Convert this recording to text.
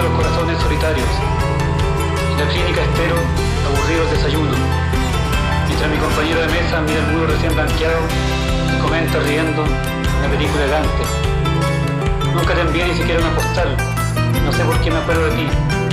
los corazones solitarios. En la clínica espero, aburrido el desayuno. Mientras mi compañero de mesa mira el muro recién blanqueado y comenta riendo una película elegante. Nunca te envié ni siquiera una postal. No sé por qué me acuerdo de ti.